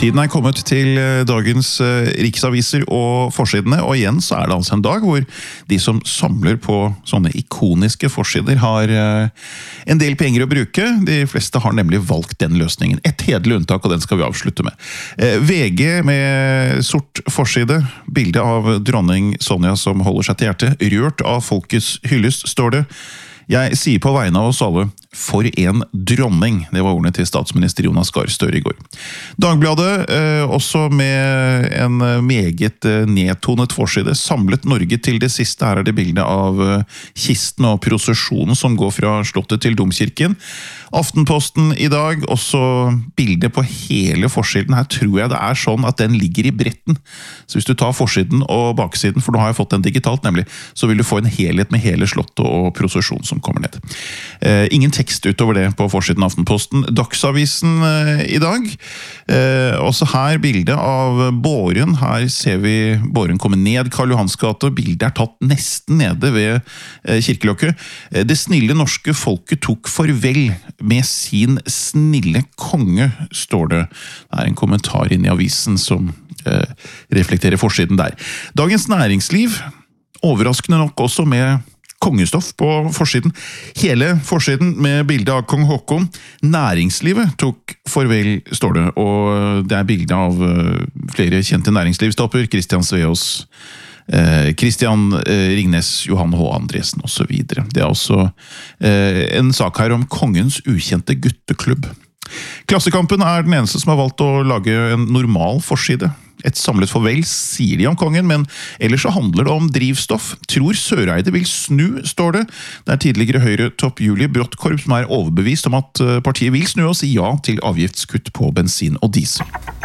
Tiden kommet til dagens riksaviser og forsidene, og igjen så det altså en dag hvor de som samler på sånne ikoniske forsider har en del penger å bruke. De fleste har nemlig valgt den løsningen. Et hederlig unntak, og den skal vi avslutte med. VG med sort forside, bilde av dronning Sonja som holder seg til hjertet. Rørt av folkets hyllest, står det. Jeg sier på vegne av oss alle, for en dronning. Det var ordene til statsminister Jonas Gahr Støre i går. Dagbladet, også med en meget nedtonet forside, samlet Norge til det siste. Her det bildet av kisten og prosesjonen som går fra slottet til domkirken. Aftenposten i dag, også bildet på hele forsiden. Her tror jeg det sånn at den ligger i bretten. Så hvis du tar forsiden og baksiden, for nå har jeg fått den digitalt nemlig, så vil du få en helhet med hele slottet og prosesjon som kommer ned. Ingen tekst utover det på forsiden av Aftenposten. Dagsavisen i dag. Også her bildet av Båren. Her ser vi Båren komme ned Karl Johans gate. Bildet tatt nesten nede ved kirkelokket. Det snille norske folket tok farvel med sin snille konge, står det. Det en kommentar inn i avisen som reflekterer forsiden der. Dagens Næringsliv, overraskende nok også med kongestoff på forsiden. Hele forsiden med bilde av kong Håkon. Næringslivet tok farvel, står det, og det bilde av flere kjente næringslivstopper. Christian Sveaas, Christian Ringnes, Johan H. Andresen og så videre. Det også en sak her om kongens ukjente gutteklubb. Klassekampen den eneste som har valgt å lage en normal forside. Et samlet farvel, sier de om kongen, men ellers så handler det om drivstoff. Tror Søreide vil snu, står det. Det tidligere Høyre-topp Julie Brottkorp som overbevist om at partiet vil snu og si ja til avgiftskutt på bensin og diesel.